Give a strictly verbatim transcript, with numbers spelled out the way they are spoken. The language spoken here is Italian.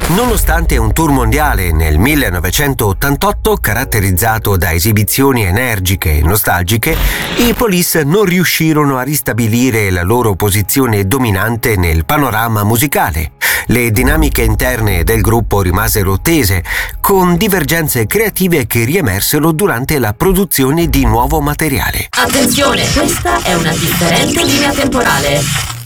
Nonostante un tour mondiale nel millenovecentottantotto caratterizzato da esibizioni energiche e nostalgiche, i Police non riuscirono a ristabilire la loro posizione dominante nel panorama musicale. Le dinamiche interne del gruppo rimasero tese, con divergenze creative che riemersero durante la produzione di nuovo materiale. Attenzione, questa è una differente linea temporale.